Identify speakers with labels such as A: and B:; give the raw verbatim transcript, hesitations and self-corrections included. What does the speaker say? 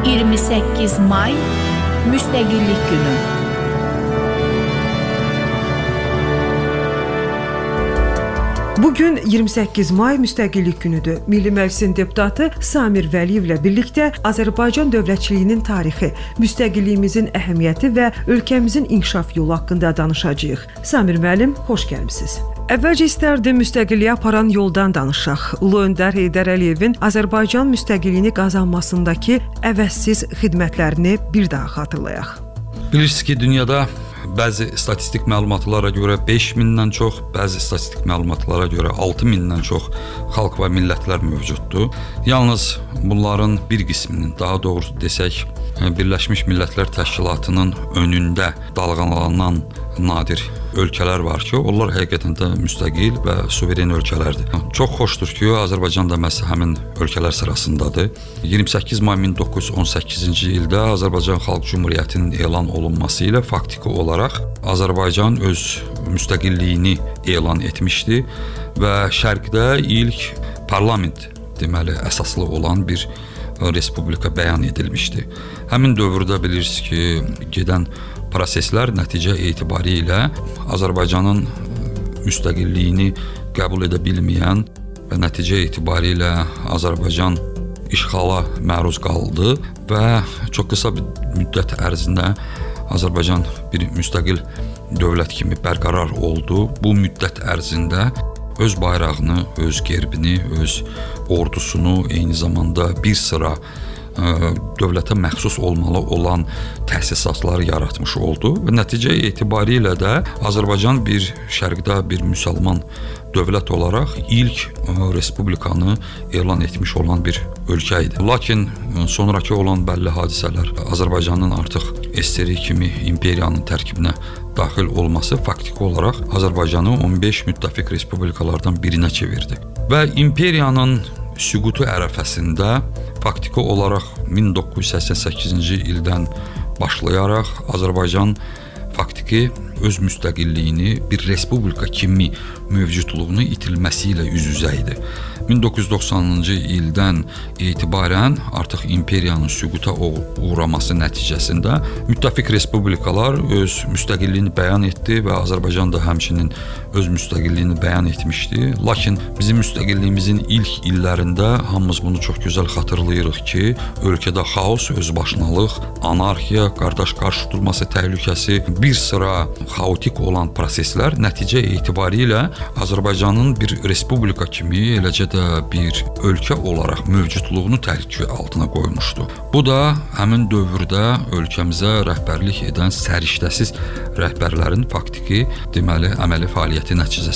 A: iyirmi səkkiz may Müstəqillik Günü.
B: Bugün iyirmi səkkiz may Müstəqillik Günüdür. Milli Məclisin deputatı Samir Vəliyevlə birlikdə Azərbaycan dövlətçiliyinin tarixi, müstəqilliyimizin əhəmiyyəti və ölkəmizin inkişaf yolu haqqında danışacağıq. Samir müəllim, xoş gəlmisiniz. Əvvəlcə istərdim müstəqilliyə aparan yoldan danışaq. Ulu öndər Heydər Əliyevin Azərbaycan müstəqilliyini qazanmasındakı əvəzsiz xidmətlərini bir daha xatırlayaq.
C: Bilirsiniz ki, dünyada bəzi statistik məlumatlara görə beş mindən çox, bəzi statistik məlumatlara görə altı mindən çox xalq və millətlər mövcuddur. Yalnız bunların bir qisminin, daha doğrusu desək, Birləşmiş Millətlər Təşkilatının önündə dalğalanan nadir ölkələr var ki, onlar həqiqətən də müstəqil və suveren ölkələrdir. Çox xoşdur ki, Azərbaycan da məhz həmin ölkələr sırasındadır. iyirmi səkkiz may min doqquz yüz on səkkizinci ildə Azərbaycan Xalq Cümhuriyyətinin elan olunması ilə faktiki olaraq Azərbaycan öz müstəqilliyini elan etmişdi və şərqdə ilk parlament deməli əsaslı olan bir respublika bəyan edilmişdi. Həmin dövrdə bilirsiniz ki, gedən proseslər nəticə etibarilə Azərbaycanın müstəqilliyini qəbul edə bilməyən və nəticə etibarilə Azərbaycan işğala məruz qaldı və çox qısa bir müddət ərzində Azərbaycan bir müstəqil dövlət kimi bərqərar oldu. Bu müddət ərzində öz bayrağını, öz gerbini, öz ordusunu, eyni zamanda bir sıra ə, dövlətə məxsus olmalı olan təsisatları yaratmış oldu və nəticə etibarilə də Azərbaycan bir şərqdə bir müsəlman dövlət olaraq ilk ə, respublikanı elan etmiş olan bir ölkə idi. Lakin ə, sonrakı olan bəlli hadisələr Azərbaycanın artıq S S R kimi imperiyanın tərkibinə daxil olması faktiki olaraq Azərbaycanı on beş müttəfiq respublikalardan birinə çevirdi. Və imperiyanın süqutu ərəfəsində faktiki olaraq min doqquz yüz səksən səkkizinci ildən başlayaraq Azərbaycan faktiki öz müstəqilliyini bir respublika kimi mövcudluğunu itilməsi ilə üz-üzə idi. min doqquz yüz doxsanıncı ildən etibarən artıq imperiyanın süquta uğraması nəticəsində müttəfiq respublikalar öz müstəqilliyini bəyan etdi və Azərbaycan da həmçinin öz müstəqilliyini bəyan etmişdi. Lakin bizim müstəqilliyimizin ilk illərində hamımız bunu çox gözəl xatırlayırıq ki, ölkədə xaos, özbaşınalıq, anarxiya, qardaş qarşı durması təhlükəsi, bir sıra xaotik olan proseslər nəticə etibarilə Azərbaycanın bir respublika kimi, eləcə də bir ölkə olaraq mövcudluğunu təhlükə altına qoymuşdu. Bu da həmin dövrdə ölkəmizə rəhbərlik edən səriştəsiz rəhbərlərin faktiki, deməli, əməli fəaliyyəti nəticəsində